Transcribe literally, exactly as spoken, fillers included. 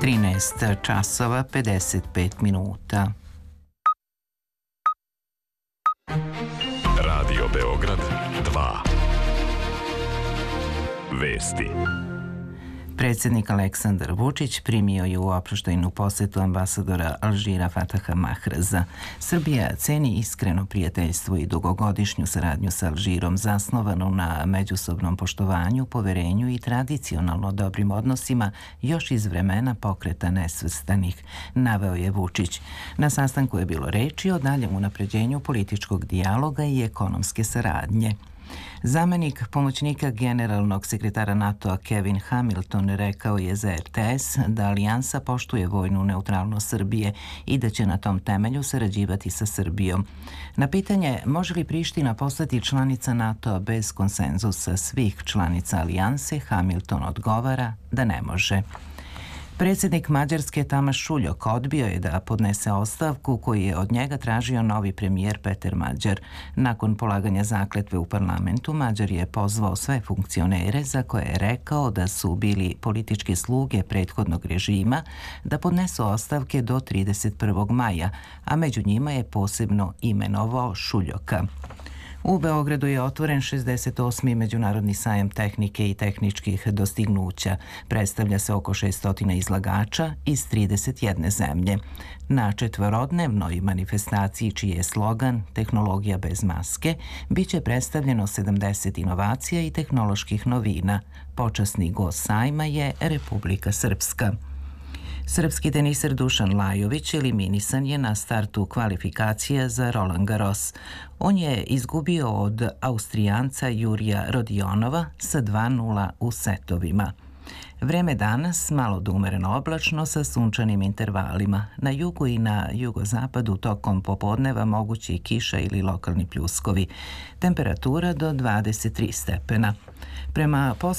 trinaest časova pedeset pet minuta. Radio Beograd dva. Vesti. Predsjednik Aleksandar Vučić primio je u oproštajnu posetu ambasadora Alžira Fataha Mahraza. Srbija ceni iskreno prijateljstvo i dugogodišnju saradnju sa Alžirom zasnovanu na međusobnom poštovanju, poverenju i tradicionalno dobrim odnosima još iz vremena pokreta nesvrstanih, naveo je Vučić. Na sastanku je bilo reči o daljem unapređenju političkog dijaloga i ekonomske saradnje. Zamenik pomoćnika generalnog sekretara NATO-a Kevin Hamilton rekao je za R T S da alijansa poštuje vojnu neutralnost Srbije i da će na tom temelju sarađivati sa Srbijom. Na pitanje može li Priština postati članica NATO-a bez konsenzusa svih članica alijanse, Hamilton odgovara da ne može. Predsjednik Mađarske Tamaš Šuljok odbio je da podnese ostavku koju je od njega tražio novi premijer Peter Mađar. Nakon polaganja zakletve u parlamentu, Mađar je pozvao sve funkcionere za koje je rekao da su bili političke sluge prethodnog režima da podnesu ostavke do trideset prvog maja, a među njima je posebno imenovao Šuljoka. U Beogradu je otvoren šezdeset osmi Međunarodni sajam tehnike i tehničkih dostignuća. Predstavlja se oko šesto izlagača iz trideset jedne zemlje. Na četvorodnevnoj manifestaciji, čiji je slogan Tehnologija bez maske, bit će predstavljeno sedamdeset inovacija i tehnoloških novina. Počasni gost sajma je Republika Srpska. Srpski teniser Dušan Lajović eliminisan je na startu kvalifikacija za Roland Garros. On je izgubio od Austrijanca Jurija Rodionova sa dva nula u setovima. Vreme danas malo do umereno oblačno sa sunčanim intervalima. Na jugu i na jugozapadu tokom popodneva mogući kiša ili lokalni pljuskovi. Temperatura do dvadeset tri stepena. Prema